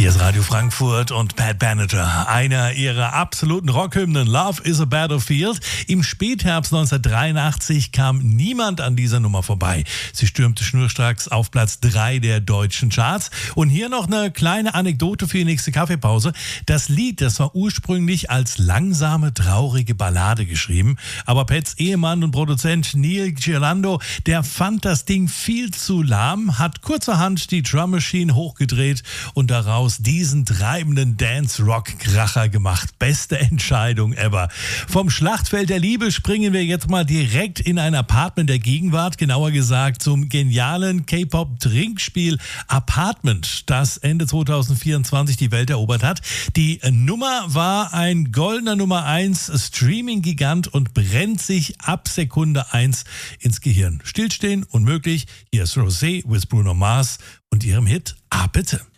Hier ist Radio Frankfurt und Pat Benatar, einer ihrer absoluten Rockhymnen, Love is a Battlefield. Im Spätherbst 1983 kam niemand an dieser Nummer vorbei. Sie stürmte schnurstracks auf Platz 3 der deutschen Charts. Und hier noch eine kleine Anekdote für die nächste Kaffeepause. Das Lied, das war ursprünglich als langsame, traurige Ballade geschrieben. Aber Pats Ehemann und Produzent Neil Girlando, der fand das Ding viel zu lahm, hat kurzerhand die Drum Machine hochgedreht und daraus diesen treibenden Dance-Rock-Kracher gemacht. Beste Entscheidung ever. Vom Schlachtfeld der Liebe springen wir jetzt mal direkt in ein Apartment der Gegenwart, genauer gesagt zum genialen K-Pop-Trinkspiel Apartment, das Ende 2024 die Welt erobert hat. Die Nummer war ein goldener Nummer 1 Streaming-Gigant und brennt sich ab Sekunde 1 ins Gehirn. Stillstehen unmöglich. Hier ist Rosé with Bruno Mars und ihrem Hit Ah bitte.